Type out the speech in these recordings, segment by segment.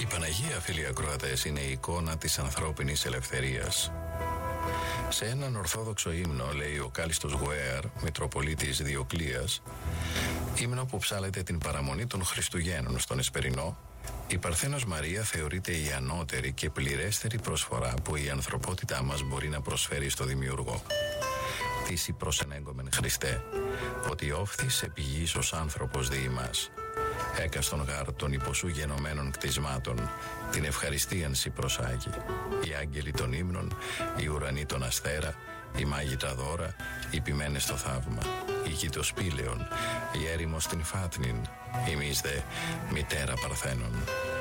Η Παναγία, φίλοι ακροατές, είναι η εικόνα της ανθρώπινης ελευθερίας. Σε έναν ορθόδοξο ύμνο, λέει ο κάλιστος Γουέαρ, Μητροπολίτης Διοκλείας, ύμνο που ψάλεται την παραμονή των Χριστουγέννων στον Εσπερινό, η Παρθένος Μαρία θεωρείται η ανώτερη και πληρέστερη προσφορά που η ανθρωπότητά μας μπορεί να προσφέρει στο Δημιουργό. Τίσι προσενέγκομεν Χριστέ, ότι όφθης επηγείς ως άνθρωπος δι' ημάς. Έκαστον γάρ των υποσού γενομένων κτισμάτων, την ευχαριστίαν σοι προσάγει. Οι άγγελοι των ύμνων, οι ουρανοί των αστέρα, οι μάγοι τα δώρα, οι ποιμένες στο θαύμα. Η γη το σπήλαιον, η έρημος την φάτνην, ημείς δε μητέρα Παρθένων.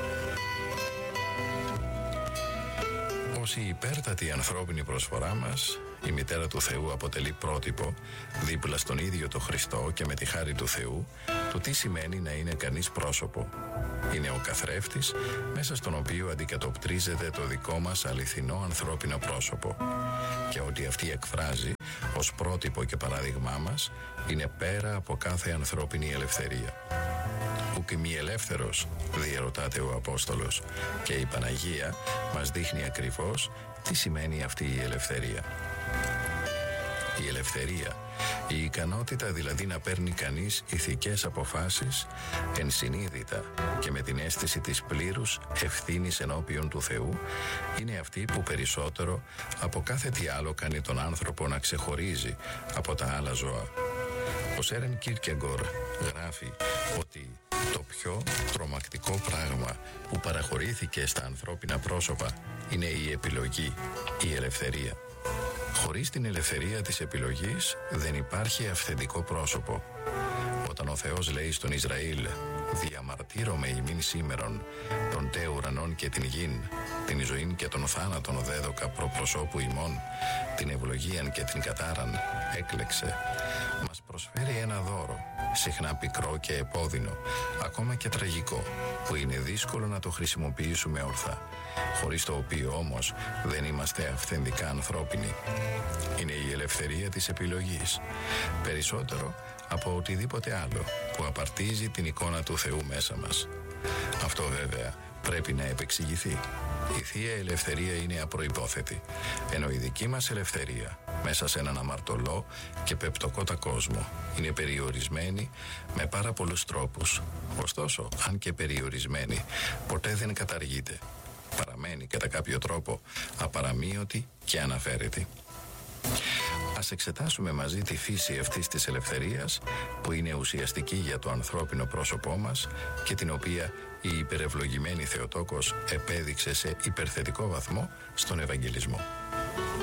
Ως η υπέρτατη ανθρώπινη προσφορά μας, η μητέρα του Θεού αποτελεί πρότυπο δίπλα στον ίδιο το Χριστό και με τη χάρη του Θεού του τι σημαίνει να είναι κανείς πρόσωπο. Είναι ο καθρέφτης μέσα στον οποίο αντικατοπτρίζεται το δικό μας αληθινό ανθρώπινο πρόσωπο και ότι αυτή εκφράζει ως πρότυπο και παράδειγμά μας είναι πέρα από κάθε ανθρώπινη ελευθερία. Ουκ μη ελεύθερος, διερωτάται ο Απόστολος, και η Παναγία μας δείχνει ακριβώς τι σημαίνει αυτή η ελευθερία. Η ελευθερία, η ικανότητα δηλαδή να παίρνει κανείς ηθικές αποφάσεις ενσυνείδητα και με την αίσθηση της πλήρους ευθύνης ενώπιον του Θεού, είναι αυτή που περισσότερο από κάθε τι άλλο κάνει τον άνθρωπο να ξεχωρίζει από τα άλλα ζώα. Ο Σέρεν Κίρκεγκορ γράφει ότι το πιο τρομακτικό πράγμα που παραχωρήθηκε στα ανθρώπινα πρόσωπα είναι η επιλογή, η ελευθερία. Χωρίς την ελευθερία της επιλογής δεν υπάρχει αυθεντικό πρόσωπο. Όταν ο Θεός λέει στον Ισραήλ «Διαμαρτύρομαι ημίν σήμερον των τε ουρανών και την γην, την ζωήν και τον θάνατον δέδοκα προπροσώπου ημών, την ευλογίαν και την κατάραν έκλεξε», μας προσφέρει ένα δώρο, συχνά πικρό και επώδυνο, ακόμα και τραγικό, που είναι δύσκολο να το χρησιμοποιήσουμε ορθά, χωρίς το οποίο όμως δεν είμαστε αυθεντικά ανθρώπινοι. Είναι η ελευθερία της επιλογής, περισσότερο από οτιδήποτε άλλο που απαρτίζει την εικόνα του Θεού μέσα μας. Αυτό βέβαια πρέπει να επεξηγηθεί. Η Θεία Ελευθερία είναι απροϋπόθετη, ενώ η δική μας ελευθερία μέσα σε έναν αμαρτωλό και πεπτοκότα κόσμο είναι περιορισμένη με πάρα πολλούς τρόπους. Ωστόσο, αν και περιορισμένη, ποτέ δεν καταργείται. Παραμένει κατά κάποιο τρόπο απαραμείωτη και αναφέρετη. Ας εξετάσουμε μαζί τη φύση αυτής της ελευθερίας που είναι ουσιαστική για το ανθρώπινο πρόσωπό μας και την οποία η υπερευλογημένη Θεοτόκος επέδειξε σε υπερθετικό βαθμό στον Ευαγγελισμό.